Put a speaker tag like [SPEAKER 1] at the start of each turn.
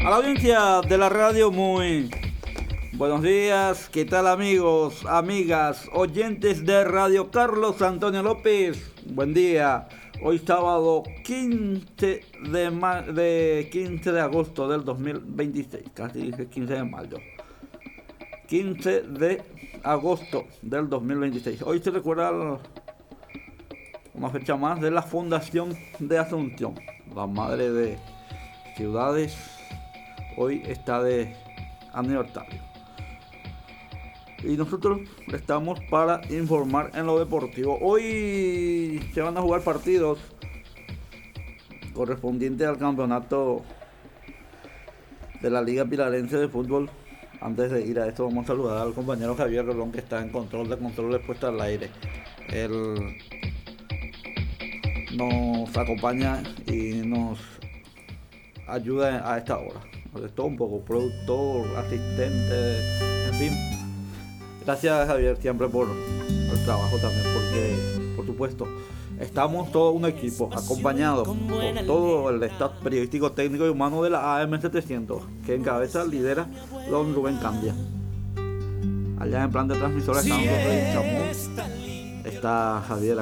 [SPEAKER 1] A la audiencia de la radio, muy buenos días. ¿Qué tal, amigos, amigas, oyentes de Radio Carlos Antonio López? Buen día. Hoy sábado 15 de agosto del 2026. Casi dije 15 de mayo. 15 de agosto del 2026. Hoy se recuerda una fecha más de la Fundación de Asunción, la madre de ciudades. Hoy está de aniversario. Y nosotros estamos para informar en lo deportivo. Hoy se van a jugar partidos correspondientes al campeonato de la Liga Pilarense de Fútbol. Antes de ir a esto, vamos a saludar al compañero Javier Rolón, que está en control de controles puesta al aire. Él nos acompaña y nos ayuda a esta hora. De todo un poco, productor, asistente, en fin. Gracias, Javier, siempre por el trabajo también, porque, por supuesto, estamos todo un equipo acompañado por todo el staff periodístico, técnico y humano de la AM700, que encabeza, lidera don Rubén Candia. Allá en plan de transmisora está Chamón, está Javier